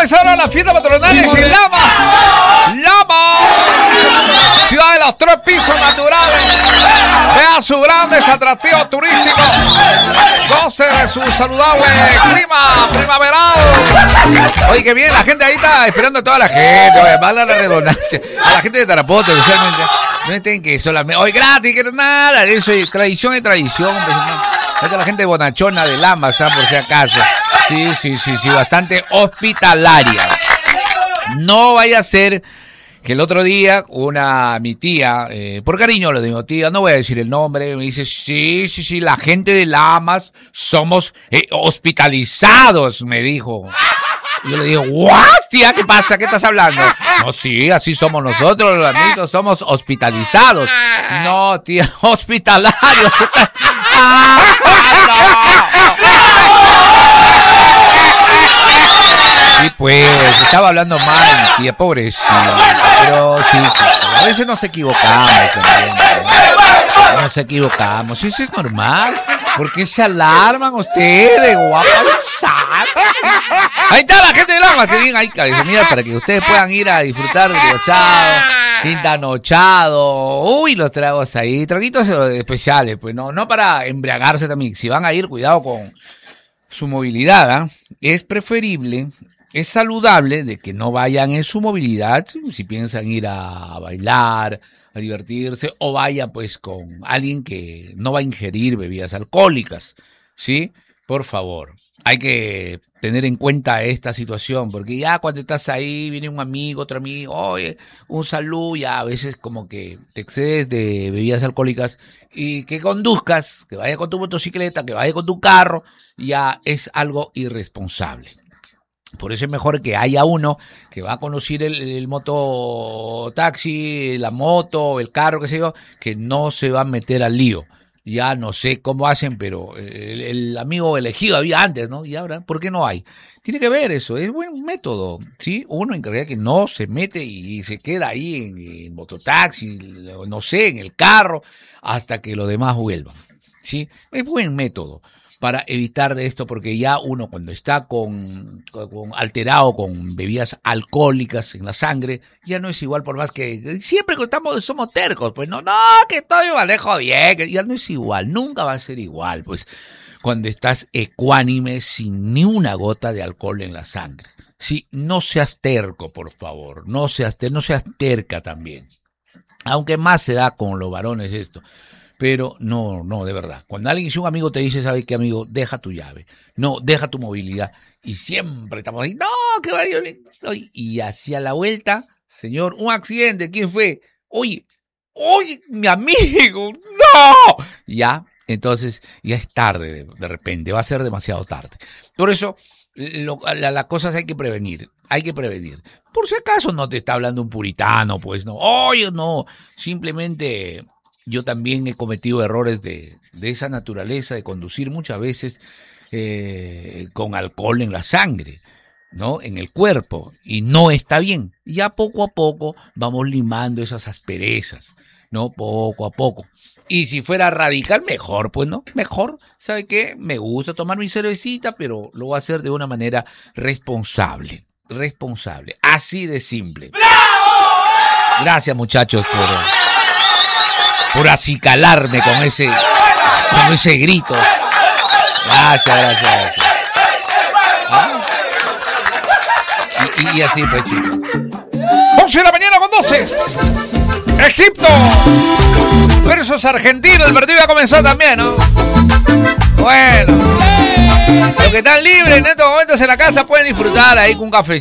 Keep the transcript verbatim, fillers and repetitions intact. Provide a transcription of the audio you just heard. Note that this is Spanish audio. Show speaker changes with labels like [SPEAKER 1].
[SPEAKER 1] comenzar ahora las fiestas patronales en Lamas. Lamas, ciudad de los tres pisos naturales. Vea sus grandes atractivos turísticos. Goce de su saludable clima primaveral. Oye, qué bien, la gente ahí está esperando a toda la gente. Oye, vale la redundancia. A la gente de Tarapoto, especialmente. No entienden que solamente. Oye, gratis, que nada. Eso es tradición y tradición. Pues, es la gente bonachona de Lamas, ¿sabes? Por si acaso. Sí, sí, sí, sí, bastante hospitalaria. No vaya a ser que el otro día una mi tía, eh, por cariño le digo, tía, no voy a decir el nombre, me dice, sí, sí, sí, la gente de Lamas somos eh, hospitalizados, me dijo. Y yo le digo, ¿what, tía? ¿Qué pasa? ¿Qué estás hablando? No, sí, así somos nosotros, los amigos, somos hospitalizados. No, tía, hospitalarios. ¡Ah, no! Sí, pues, estaba hablando mal, tía, pobrecita. Pero sí, sí, a veces nos equivocamos también, ¿no? Nos equivocamos, sí, eso es normal. ¿Por qué se alarman ustedes, guapas? Ahí está la gente de Lamas, que bien ahí, cabeza, mira, para que ustedes puedan ir a disfrutar del bochado, tinta nochado, uy, los tragos ahí, traguitos especiales, pues no, no para embriagarse también. Si van a ir, cuidado con su movilidad, ¿eh? Es preferible, es saludable de que no vayan en su movilidad, si piensan ir a bailar, a divertirse, o vayan pues con alguien que no va a ingerir bebidas alcohólicas, ¿sí? Por favor, hay que tener en cuenta esta situación, porque ya cuando estás ahí, viene un amigo, otro amigo, oye, un saludo, ya a veces como que te excedes de bebidas alcohólicas y que conduzcas, que vaya con tu motocicleta, que vaya con tu carro, ya es algo irresponsable. Por eso es mejor que haya uno que va a conducir el, el mototaxi, la moto, el carro, qué sé yo, que no se va a meter al lío. Ya no sé cómo hacen, pero el, el amigo elegido había antes, ¿no? Y ahora, ¿por qué no hay? Tiene que ver eso, es buen método, ¿sí? Uno en realidad que no se mete y, y se queda ahí en, en mototaxi, no sé, en el carro, hasta que los demás vuelvan, ¿sí? Es buen método para evitar de esto, porque ya uno cuando está con, con alterado con bebidas alcohólicas en la sangre, ya no es igual, por más que siempre que estamos somos tercos, pues no, no, que estoy manejo bien, que ya no es igual, nunca va a ser igual, pues cuando estás ecuánime sin ni una gota de alcohol en la sangre. Sí, no seas terco, por favor, no seas, ter- no seas terca también, aunque más se da con los varones esto. Pero no, no, de verdad. Cuando alguien, si un amigo te dice, ¿sabes qué, amigo? Deja tu llave. No, deja tu movilidad. Y siempre estamos ahí, no, que vaya. Y hacia la vuelta, señor, un accidente, ¿quién fue? Oye, oye, mi amigo, no. Ya, entonces, ya es tarde de, de repente, va a ser demasiado tarde. Por eso, lo, la, las cosas hay que prevenir, hay que prevenir. Por si acaso no te está hablando un puritano, pues no. Oye, no, simplemente... Yo también he cometido errores de, de esa naturaleza, de conducir muchas veces eh, con alcohol en la sangre, ¿no? En el cuerpo, y no está bien. Ya poco a poco vamos limando esas asperezas, ¿no? Poco a poco. Y si fuera radical, mejor, pues, ¿no? Mejor, ¿sabe qué? Me gusta tomar mi cervecita, pero lo voy a hacer de una manera responsable. Responsable. Así de simple. ¡Bravo! Gracias, muchachos, por... por acicalarme con ese, con ese grito. Gracias, gracias, gracias. ¿Ah? Y, y así pues, chicos. once de la mañana con doce. Egipto versus Argentina. El partido ya comenzó también, ¿no? Bueno. Los que están libres en estos momentos en la casa pueden disfrutar ahí con un café.